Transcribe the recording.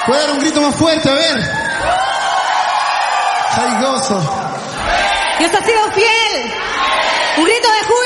¿Puedo dar un grito más fuerte? A ver. ¡Ay, gozo! Dios ha sido fiel. Un grito de